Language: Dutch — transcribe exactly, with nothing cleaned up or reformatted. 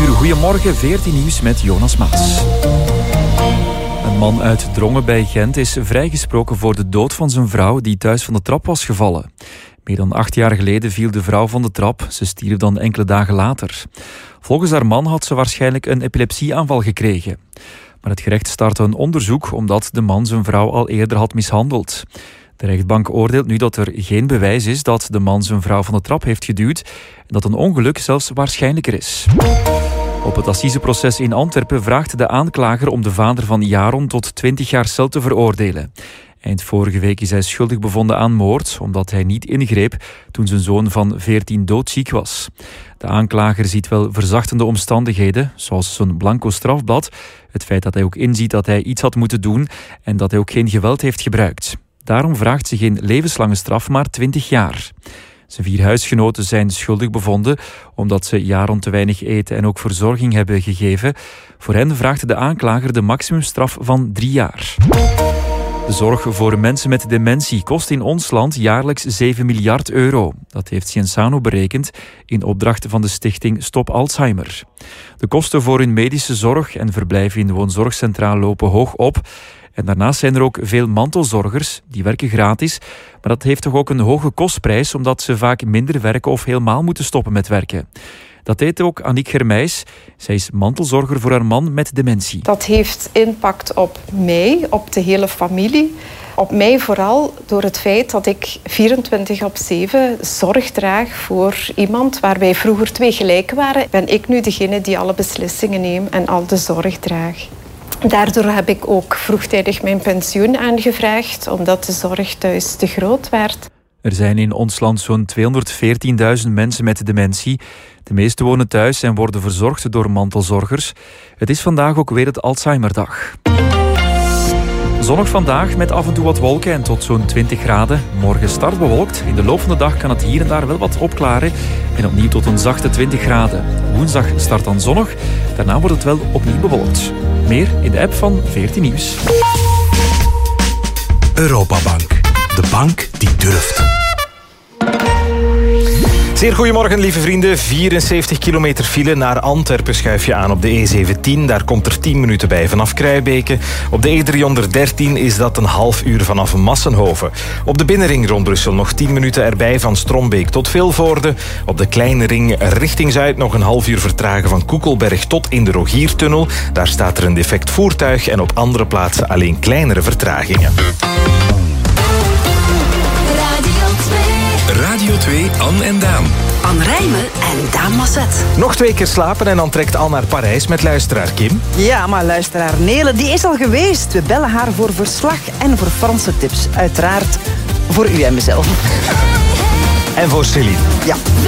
uur. Goedemorgen, veertien nieuws met Jonas Maas. Een man uit Drongen bij Gent is vrijgesproken voor de dood van zijn vrouw die thuis van de trap was gevallen. Meer dan acht jaar geleden viel de vrouw van de trap. Ze stierf dan enkele dagen later. Volgens haar man had ze waarschijnlijk een epilepsieaanval gekregen. Maar het gerecht startte een onderzoek omdat de man zijn vrouw al eerder had mishandeld. De rechtbank oordeelt nu dat er geen bewijs is dat de man zijn vrouw van de trap heeft geduwd en dat een ongeluk zelfs waarschijnlijker is. Op het assiseproces in Antwerpen vraagt de aanklager om de vader van Jaron tot twintig jaar cel te veroordelen. Eind vorige week is hij schuldig bevonden aan moord, omdat hij niet ingreep toen zijn zoon van veertien doodziek was. De aanklager ziet wel verzachtende omstandigheden, zoals zo'n blanco strafblad, het feit dat hij ook inziet dat hij iets had moeten doen en dat hij ook geen geweld heeft gebruikt. Daarom vraagt ze geen levenslange straf, maar twintig jaar. Zijn vier huisgenoten zijn schuldig bevonden omdat ze Jaron te weinig eten en ook verzorging hebben gegeven. Voor hen vraagt de aanklager de maximumstraf van drie jaar. De zorg voor mensen met dementie kost in ons land jaarlijks zeven miljard euro. Dat heeft Cienzano berekend in opdracht van de stichting Stop Alzheimer. De kosten voor hun medische zorg en verblijf in de woonzorgcentraal lopen hoog op. En daarnaast zijn er ook veel mantelzorgers, die werken gratis. Maar dat heeft toch ook een hoge kostprijs, omdat ze vaak minder werken of helemaal moeten stoppen met werken. Dat deed ook Aniek Germijs. Zij is mantelzorger voor haar man met dementie. Dat heeft impact op mij, op de hele familie. Op mij vooral door het feit dat ik vierentwintig op zeven zorg draag voor iemand waar wij vroeger twee gelijk waren. Ben ik nu degene die alle beslissingen neemt en al de zorg draagt. Daardoor heb ik ook vroegtijdig mijn pensioen aangevraagd, omdat de zorg thuis te groot werd. Er zijn in ons land zo'n tweehonderdveertienduizend mensen met dementie. De meeste wonen thuis en worden verzorgd door mantelzorgers. Het is vandaag ook weer het Alzheimerdag. Zonnig vandaag met af en toe wat wolken en tot zo'n twintig graden. Morgen start bewolkt. In de loop van de dag kan het hier en daar wel wat opklaren. En opnieuw tot een zachte twintig graden. Woensdag start dan zonnig. Daarna wordt het wel opnieuw bewolkt. Meer in de app van veertien nieuws. Europabank. De bank die durft. Zeer goedemorgen, lieve vrienden. vierenzeventig kilometer file naar Antwerpen schuif je aan op de E zeventien. Daar komt er tien minuten bij vanaf Kruibeke. Op de E driehonderddertien is dat een half uur vanaf Massenhoven. Op de binnenring rond Brussel nog tien minuten erbij van Strombeek tot Vilvoorde. Op de kleine ring richting Zuid nog een half uur vertragen van Koekelberg tot in de Rogiertunnel. Daar staat er een defect voertuig en op andere plaatsen alleen kleinere vertragingen. Radio twee, Anne en Daan. Anne Rijmen en Daan Masset. Nog twee keer slapen en dan trekt Al naar Parijs met luisteraar Kim. Ja, maar luisteraar Nele, die is al geweest. We bellen haar voor verslag en voor Franse tips. Uiteraard voor u en mezelf. En voor Celine. Ja.